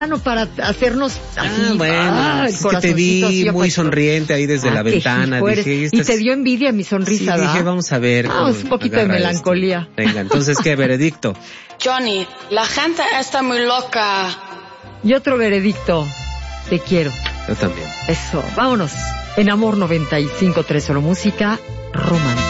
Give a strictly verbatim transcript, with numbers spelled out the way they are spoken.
para hacernos así, ah, bueno, ah, el es que te vi muy sonriente ahí desde ah, la ventana. Sí, dije, y te dio envidia mi sonrisa, sí, ¿verdad? Dije, vamos a ver. Ah, un poquito de melancolía. Esto. Venga, entonces, ¿qué veredicto? Johnny, la gente está muy loca. Y otro veredicto, te quiero. Yo también. Eso, vámonos. En Amor noventa y cinco tres, solo música romántica.